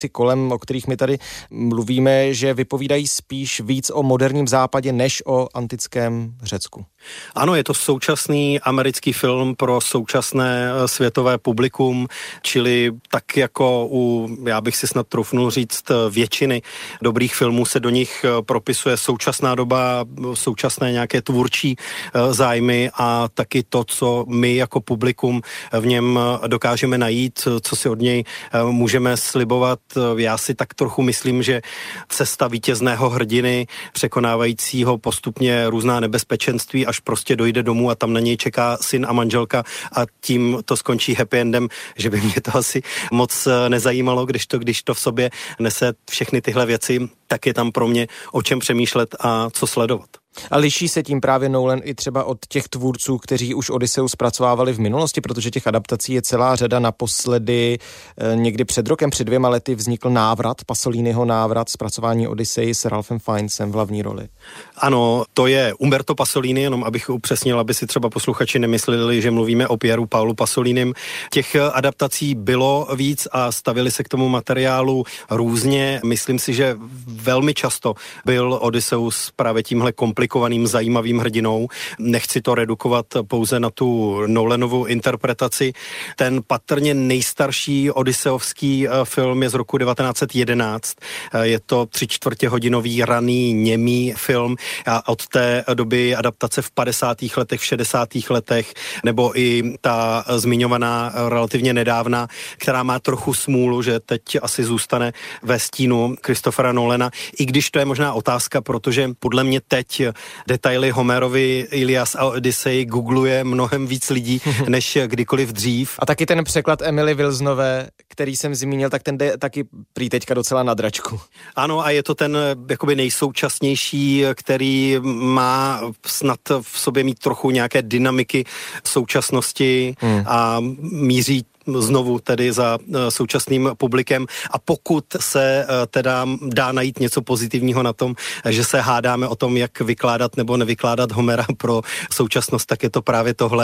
kolem, o kterých my tady mluvíme, že vypovídají spíš víc o moderním západě než o antickém Řecku. Ano, je to současný americký film pro současné světové publikum, čili tak jako já bych si snad trufnul říct, většiny dobrých filmů se do nich propisuje současná doba, současné nějaké tvůrčí zájmy a taky to, co my jako publikum v něm dokážeme najít, co si od něj můžeme slibovat. Já si tak trochu myslím, že cesta vítězného hrdiny, překonávajícího postupně různá nebezpečenství, až prostě dojde domů a tam na něj čeká syn a manželka a tím to skončí happy endem, že by mě to asi moc nezajímalo, když to v sobě nese všechny tyhle věci, tak je tam pro mě o čem přemýšlet a co sledovat. A liší se tím právě Nolan i třeba od těch tvůrců, kteří už Odysseu zpracovávali v minulosti, protože těch adaptací je celá řada. Naposledy někdy před rokem, před 2 lety vznikl Pasoliniho návrat, zpracování Odyssey s Ralphem Fiennesem v hlavní roli. Ano, to je Umberto Pasolini, jenom abych upřesnil, aby si třeba posluchači nemysleli, že mluvíme o Pieru Paulu Pasolinim. Těch adaptací bylo víc a stavili se k tomu materiálu různě. Myslím si, že velmi často byl Odysseus právě tímhle komplikovaným, zajímavým hrdinou. Nechci to redukovat pouze na tu Nolanovu interpretaci. Ten patrně nejstarší odysseovský film je z roku 1911. Je to 3/4hodinový raný němý film a od té doby adaptace v 50. letech, v 60. letech, nebo i ta zmiňovaná relativně nedávna, která má trochu smůlu, že teď asi zůstane ve stínu Christophera Nolana, i když to je možná otázka, protože podle mě teď detaily Homerovy Ilias a Odyssey googluje mnohem víc lidí, než kdykoliv dřív. A taky ten překlad Emily Wilsonové, který jsem zmínil, tak ten jde taky prý teďka docela na dračku. Ano, a je to ten jakoby nejsoučasnější, který má snad v sobě mít trochu nějaké dynamiky současnosti a míří znovu tedy za současným publikem a pokud se teda dá najít něco pozitivního na tom, že se hádáme o tom, jak vykládat nebo nevykládat Homera pro současnost, tak je to právě tohle,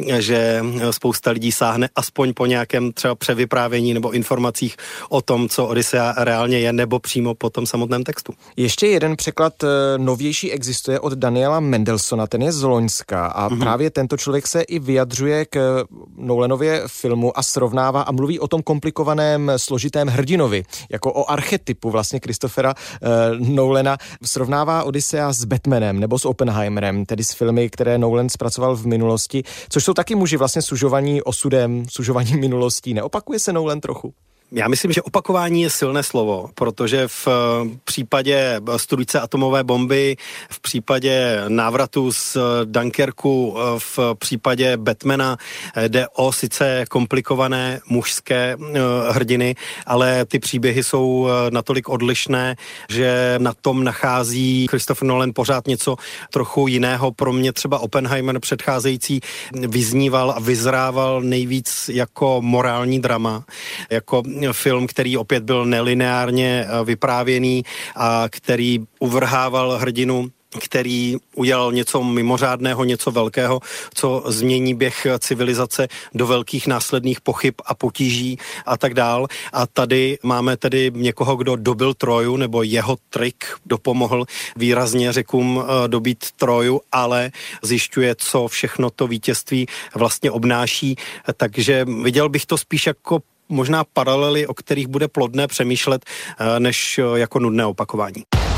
že spousta lidí sáhne aspoň po nějakém třeba převyprávění nebo informacích o tom, co Odyssea reálně je, nebo přímo po tom samotném textu. Ještě jeden překlad novější existuje od Daniela Mendelssohna, ten je z Loňska a právě tento člověk se i vyjadřuje k Nolanově filmu a srovnává a mluví o tom komplikovaném, složitém hrdinovi, jako o archetypu vlastně Christophera Nolana. Srovnává Odyssea s Batmanem nebo s Oppenheimerem, tedy s filmy, které Nolan zpracoval v minulosti, což jsou taky muži vlastně sužovaní osudem, sužovaní minulostí. Neopakuje se Nolan trochu? Já myslím, že opakování je silné slovo, protože v případě Strůjce atomové bomby, v případě návratu z Dunkerku, v případě Batmana jde o sice komplikované mužské hrdiny, ale ty příběhy jsou natolik odlišné, že na tom nachází Christopher Nolan pořád něco trochu jiného. Pro mě třeba Oppenheimer předcházející vyzníval a vyzrával nejvíc jako morální drama, jako film, který opět byl nelineárně vyprávěný a který uvrhával hrdinu, který udělal něco mimořádného, něco velkého, co změní běh civilizace do velkých následných pochyb a potíží a tak dál. A tady máme tedy někoho, kdo dobil Troju, nebo jeho trik dopomohl výrazně Řekům dobít Troju, ale zjišťuje, co všechno to vítězství vlastně obnáší. Takže viděl bych to spíš jako možná paralely, o kterých bude plodné přemýšlet, než jako nudné opakování.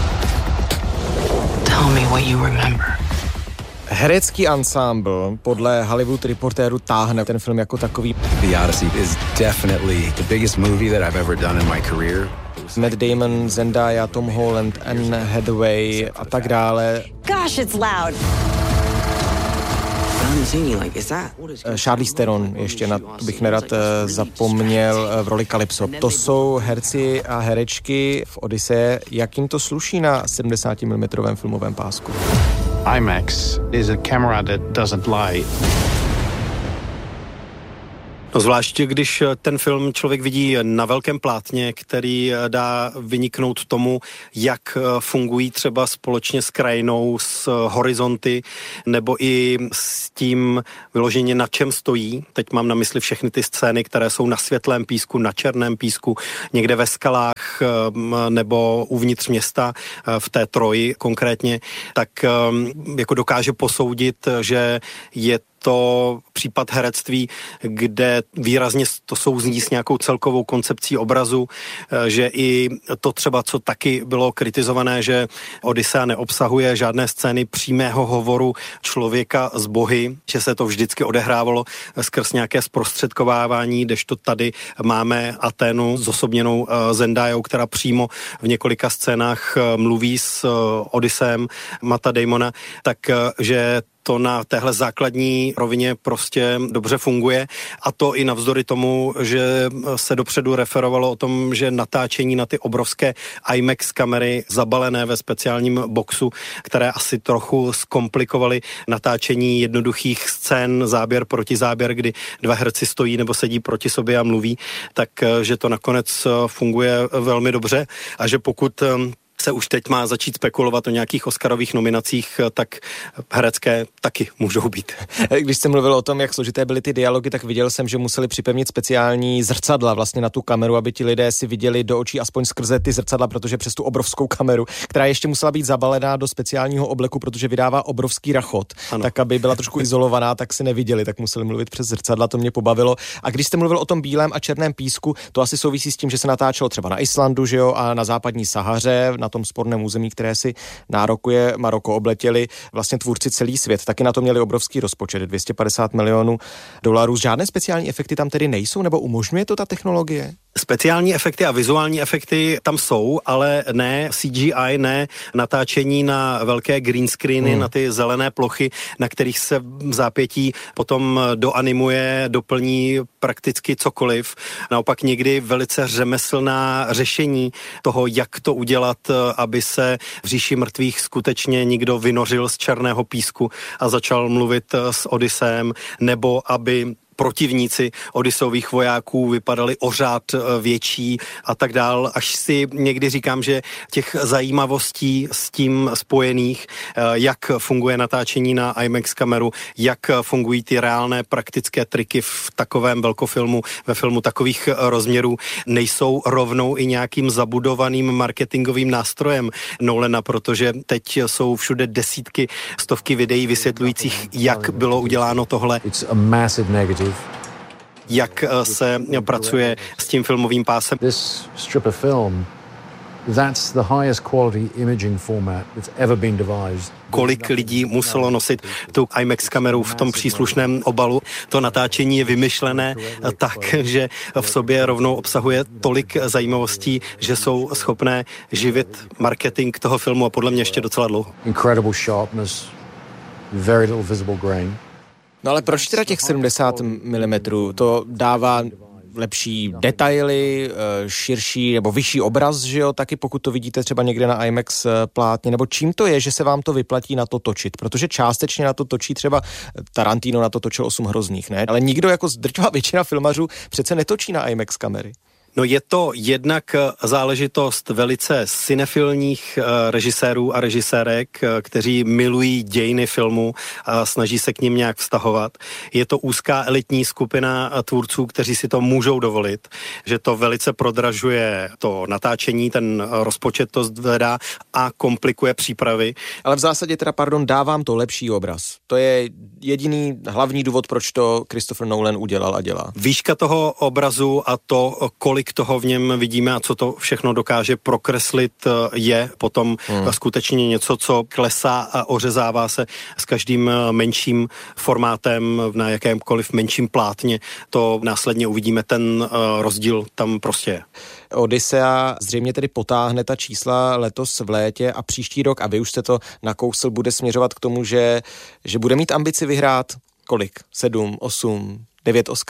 Tell me what you remember. Herecký ansámbl podle Hollywood Reportéru táhne ten film jako takový. The Odyssey is definitely the biggest movie that I've ever done in my career. Matt Damon, Zendaya, Tom Holland, Anne Hathaway a tak dále. Gosh, it's loud. Charlize Theron, ještě na to bych nerad zapomněl, v roli Calypso. To jsou herci a herečky v Odysseji. Jak jim to sluší na 70 mm filmovém pásku? IMAX is a camera that doesn't lie. No zvlášť, když ten film člověk vidí na velkém plátně, který dá vyniknout tomu, jak fungují třeba společně s krajinou, s horizonty, nebo i s tím vyloženě na čem stojí. Teď mám na mysli všechny ty scény, které jsou na světlém písku, na černém písku, někde ve skalách nebo uvnitř města, v té Troji konkrétně, tak jako dokáže posoudit, že je to případ herectví, kde výrazně to souzní s nějakou celkovou koncepcí obrazu, že i to třeba, co taky bylo kritizované, že Odyssea neobsahuje žádné scény přímého hovoru člověka s bohy, že se to vždycky odehrávalo skrz nějaké zprostředkovávání, kdežto tady máme Aténu zosobněnou Zendajou, která přímo v několika scénách mluví s Odysseem Matta Damona, takže to na téhle základní rovině prostě dobře funguje a to i navzdory tomu, že se dopředu referovalo o tom, že natáčení na ty obrovské IMAX kamery zabalené ve speciálním boxu, které asi trochu zkomplikovaly natáčení jednoduchých scén, záběr proti záběr, kdy dva herci stojí nebo sedí proti sobě a mluví, takže to nakonec funguje velmi dobře a že pokud se už teď má začít spekulovat o nějakých Oscarových nominacích, tak herecké taky můžou být. Když jste mluvil o tom, jak složité byly ty dialogy, tak viděl jsem, že museli připevnit speciální zrcadla vlastně na tu kameru, aby ti lidé si viděli do očí aspoň skrze ty zrcadla, protože přes tu obrovskou kameru, která ještě musela být zabalená do speciálního obleku, protože vydává obrovský rachot, ano. Tak aby byla trošku izolovaná, tak si neviděli, tak museli mluvit přes zrcadla, to mě pobavilo. A když jste mluvil o tom bílém a černém písku, to asi souvisí s tím, že se natáčelo třeba na Islandu, že jo, a na západní Sahaře, na tom sporném území, které si nárokuje Maroko, obletěli vlastně tvůrci celý svět. Taky na to měli obrovský rozpočet, $250 milionů. Žádné speciální efekty tam tedy nejsou, nebo umožňuje to ta technologie? Speciální efekty a vizuální efekty tam jsou, ale ne CGI, ne natáčení na velké green screeny, na ty zelené plochy, na kterých se v zápětí potom doanimuje, doplní prakticky cokoliv. Naopak někdy velice řemeslná řešení toho, jak to udělat, aby se v říši mrtvých skutečně někdo vynořil z černého písku a začal mluvit s Odysseem, nebo aby protivníci Odysseových vojáků vypadali o řád větší a tak dál, až si někdy říkám, že těch zajímavostí s tím spojených, jak funguje natáčení na IMAX kameru, jak fungují ty reálné praktické triky v takovém velkofilmu, ve filmu takových rozměrů, nejsou rovnou i nějakým zabudovaným marketingovým nástrojem Nolana, protože teď jsou všude desítky, stovky videí vysvětlujících, jak bylo uděláno tohle. Jak se pracuje s tím filmovým pásem. This strip of film, that's the highest quality imaging format that's ever been devised. Kolik lidí muselo nosit tu IMAX kameru v tom příslušném obalu. To natáčení je vymyšlené tak, že v sobě rovnou obsahuje tolik zajímavostí, že jsou schopné živit marketing toho filmu a podle mě ještě docela dlouho. Incredible sharpness, very little visible grain. No ale proč teda těch 70 mm? To dává lepší detaily, širší nebo vyšší obraz, že jo, taky pokud to vidíte třeba někde na IMAX plátně, nebo čím to je, že se vám to vyplatí na to točit, protože částečně na to točí třeba Tarantino, na to točil 8 hrozných, ne? Ale nikdo jako drtivá většina filmařů přece netočí na IMAX kamery. No je to jednak záležitost velice cinefilních režisérů a režisérek, kteří milují dějiny filmu a snaží se k nim nějak vztahovat. Je to úzká elitní skupina tvůrců, kteří si to můžou dovolit, že to velice prodražuje to natáčení, ten rozpočet to zvedá a komplikuje přípravy. Ale v zásadě teda, dávám to lepší obraz. To je jediný hlavní důvod, proč to Christopher Nolan udělal a dělá. Výška toho obrazu a to, kolik toho v něm vidíme a co to všechno dokáže prokreslit, je potom skutečně něco, co klesá a ořezává se s každým menším formátem na jakémkoliv menším plátně. To následně uvidíme, ten rozdíl tam prostě je. Odyssea zřejmě tedy potáhne ta čísla letos v létě a příští rok, a vy už jste to nakousl, bude směřovat k tomu, že bude mít ambici vyhrát kolik? 7, 8, 9 Oscarů?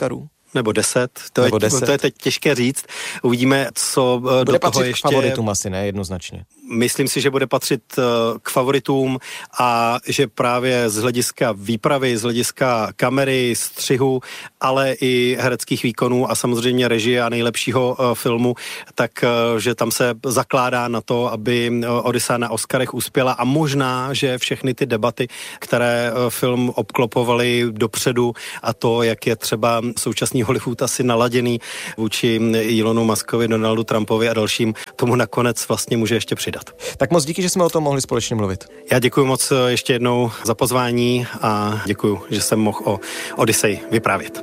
nebo 10. To je teď těžké říct. Uvidíme, co bude do toho patřit ještě... k favoritům asi, ne? Jednoznačně. Myslím si, že bude patřit k favoritům a že právě z hlediska výpravy, z hlediska kamery, střihu, ale i hereckých výkonů a samozřejmě režie a nejlepšího filmu, tak že tam se zakládá na to, aby Odyssea na Oscarech uspěla a možná, že všechny ty debaty, které film obklopovaly dopředu a to, jak je třeba současný Hollywood asi naladěný vůči Elonu Muskovi, Donaldu Trumpovi a dalším, tomu nakonec vlastně může ještě přidat. Tak moc díky, že jsme o tom mohli společně mluvit. Já děkuji moc ještě jednou za pozvání a děkuji, že jsem mohl o Odyssey vyprávět.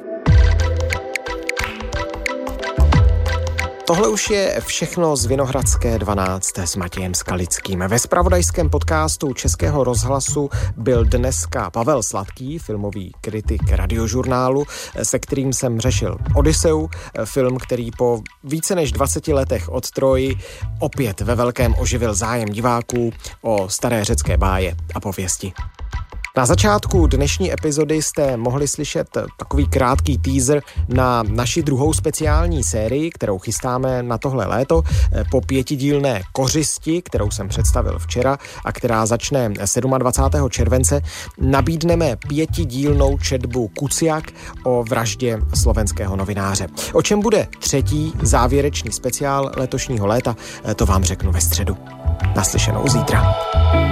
Tohle už je všechno z Vinohradské 12 s Matějem Skalickým. Ve zpravodajském podcastu Českého rozhlasu byl dneska Pavel Sladký, filmový kritik Radiožurnálu, se kterým jsem řešil Odysseu, film, který po více než 20 letech od Troji opět ve velkém oživil zájem diváků o staré řecké báje a pověsti. Na začátku dnešní epizody jste mohli slyšet takový krátký teaser na naši druhou speciální sérii, kterou chystáme na tohle léto, po 5dílné Kořisti, kterou jsem představil včera a která začne 27. července, nabídneme 5dílnou četbu Kuciak o vraždě slovenského novináře. O čem bude třetí závěrečný speciál letošního léta, to vám řeknu ve středu. Naslyšenou zítra.